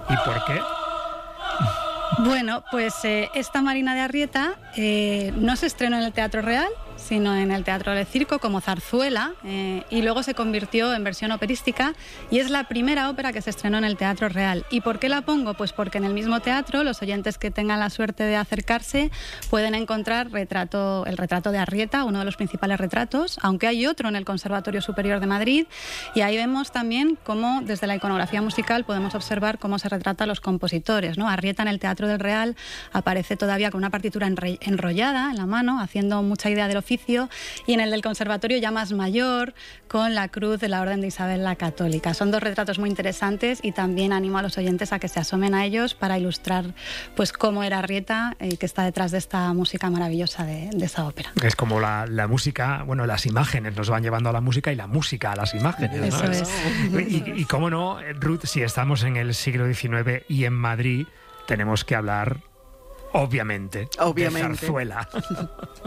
¿Y por qué? Bueno, pues esta Marina de Arrieta no se estrenó en el Teatro Real, sino en el Teatro del Circo como zarzuela, y luego se convirtió en versión operística, y es la primera ópera que se estrenó en el Teatro Real. ¿Y por qué la pongo? Pues porque en el mismo teatro los oyentes que tengan la suerte de acercarse pueden encontrar el retrato de Arrieta, uno de los principales retratos, aunque hay otro en el Conservatorio Superior de Madrid, y ahí vemos también cómo desde la iconografía musical podemos observar cómo se retrata a los compositores, ¿no? Arrieta en el Teatro del Real aparece todavía con una partitura enrollada en la mano, haciendo mucha idea del oficio, y en el del Conservatorio ya más mayor, con la cruz de la Orden de Isabel la Católica. Son dos retratos muy interesantes y también animo a los oyentes a que se asomen a ellos para ilustrar pues cómo era Arrieta, que está detrás de esta música maravillosa de esa ópera. Es como la música, bueno, las imágenes nos van llevando a la música y la música a las imágenes, ¿no? Eso es. Y cómo no, Ruth, si estamos en el siglo XIX y en Madrid, tenemos que hablar, obviamente. De zarzuela.